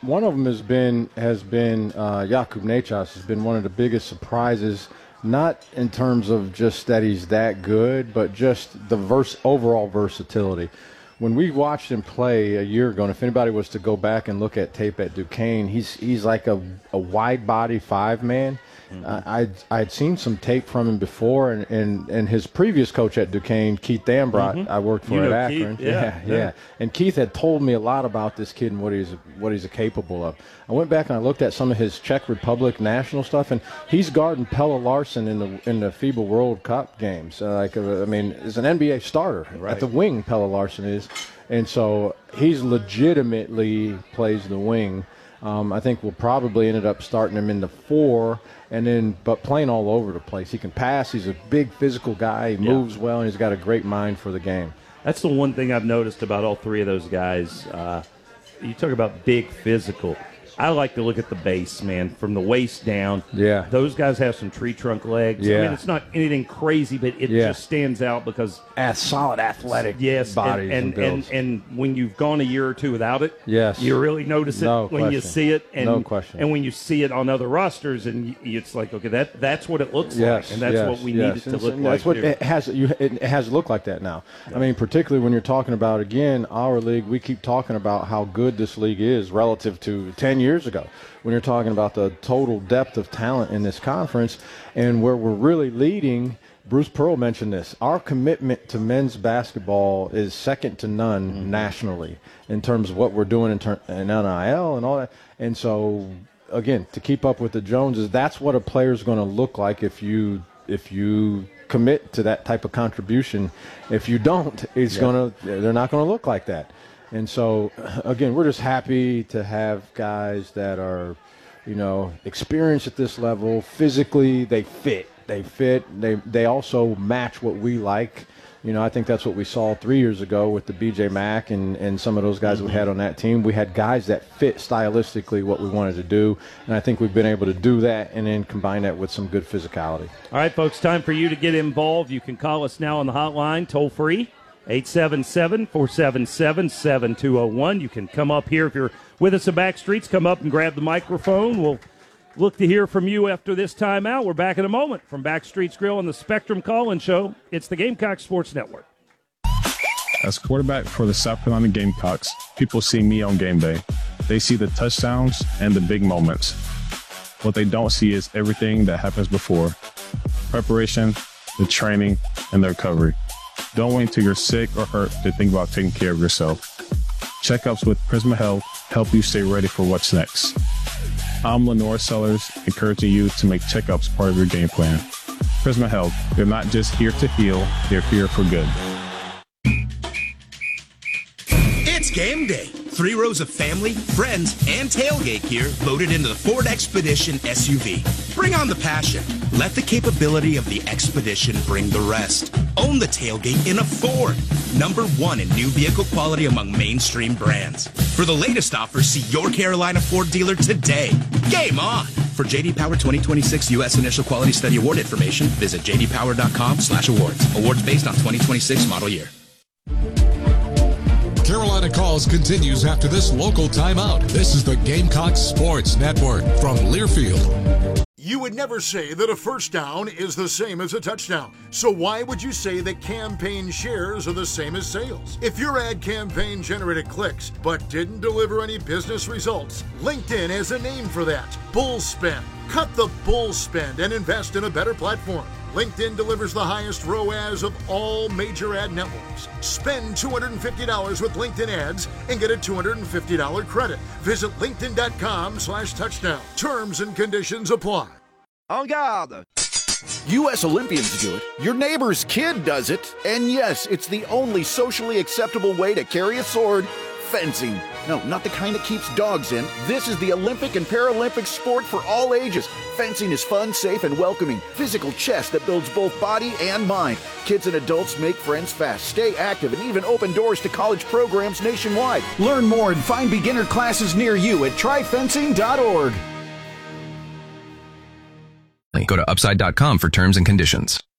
one of them has been Jakub Nechas has been one of the biggest surprises, not in terms of just that he's that good, but just the overall versatility. When we watched him play a year ago, and if anybody was to go back and look at tape at Duquesne, he's like a wide body 5-man. I'd seen some tape from him before, and his previous coach at Duquesne, Keith Ambrot, I worked for at Akron. Keith, yeah. And Keith had told me a lot about this kid and what he's capable of. I went back and I looked at some of his Czech Republic national stuff, and he's guarding Pelle Larsson in the FIBA World Cup games. Is an NBA starter at the wing. Pelle Larsson is, and so he's legitimately plays the wing. I think we'll probably ended up starting him in the 4, but playing all over the place. He can pass. He's a big physical guy. He moves well, and he's got a great mind for the game. That's the one thing I've noticed about all three of those guys. You talk about big physical. I like to look at the base, man, from the waist down. Yeah. Those guys have some tree trunk legs. Yeah. I mean, it's not anything crazy, but it just stands out because solid athletic bodies and builds. And when you've gone a year or two without it, yes, you really notice it when you see it. And, no question. And when you see it on other rosters, and it's like, okay, that's what it looks like, and that's what we need it to look like. That's what it has. It has looked like that now. Yeah. I mean, particularly when you're talking about, again, our league, we keep talking about how good this league is relative to 10 years ago. When you're talking about the total depth of talent in this conference and where we're really leading, Bruce Pearl mentioned this. Our commitment to men's basketball is second to none nationally in terms of what we're doing in NIL and all that. And so, again, to keep up with the Joneses, that's what a player's going to look like if you commit to that type of contribution. If you don't, they're not going to look like that. And so, again, we're just happy to have guys that are, experienced at this level. Physically, they fit. They also match what we like. I think that's what we saw 3 years ago with the B.J. Mack and some of those guys we had on that team. We had guys that fit stylistically what we wanted to do, and I think we've been able to do that and then combine that with some good physicality. All right, folks, time for you to get involved. You can call us now on the hotline, toll-free. 877-477-7201. You can come up here if you're with us at Backstreets. Come up and grab the microphone. We'll look to hear from you after this timeout. We're back in a moment from Backstreets Grill and the Spectrum Call-In Show. It's the Gamecock Sports Network. As quarterback for the South Carolina Gamecocks, people see me on game day. They see the touchdowns and the big moments. What they don't see is everything that happens before. Preparation, the training, and the recovery. Don't wait until you're sick or hurt to think about taking care of yourself. Checkups with Prisma Health help you stay ready for what's next. I'm Lenore Sellers, encouraging you to make checkups part of your game plan. Prisma Health, they're not just here to heal, they're here for good. It's game day. 3 rows of family, friends, and tailgate gear loaded into the Ford Expedition SUV. Bring on the passion. Let the capability of the Expedition bring the rest. Own the tailgate in a Ford. #1 in new vehicle quality among mainstream brands. For the latest offers, see your Carolina Ford dealer today. Game on! For J.D. Power 2026 U.S. Initial Quality Study Award information, visit jdpower.com/awards. Awards based on 2026 model year. Carolina Calls continues after this local timeout. This is the Gamecock Sports Network from Learfield. You would never say that a first down is the same as a touchdown. So why would you say that campaign shares are the same as sales? If your ad campaign generated clicks but didn't deliver any business results, LinkedIn has a name for that. Bull spend. Cut the bull spend and invest in a better platform. LinkedIn delivers the highest ROAS of all major ad networks. Spend $250 with LinkedIn ads and get a $250 credit. Visit linkedin.com/touchdown. Terms and conditions apply. En garde! U.S. Olympians do it. Your neighbor's kid does it. And yes, it's the only socially acceptable way to carry a sword. Fencing. No, not the kind that keeps dogs in. This is the Olympic and Paralympic sport for all ages. Fencing is fun, safe, and welcoming. Physical chess that builds both body and mind. Kids and adults make friends fast, stay active, and even open doors to college programs nationwide. Learn more and find beginner classes near you at tryfencing.org. Go to upside.com for terms and conditions.